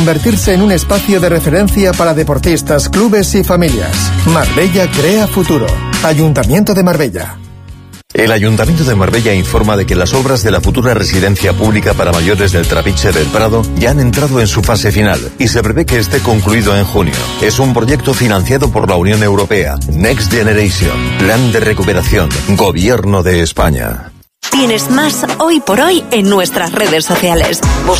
Convertirse en un espacio de referencia para deportistas, clubes y familias. Marbella crea futuro. Ayuntamiento de Marbella. El Ayuntamiento de Marbella informa de que las obras de la futura residencia pública para mayores del Trapiche del Prado ya han entrado en su fase final y se prevé que esté concluido en junio. Es un proyecto financiado por la Unión Europea, Next Generation, Plan de Recuperación, Gobierno de España. Tienes más hoy por hoy en nuestras redes sociales. Busca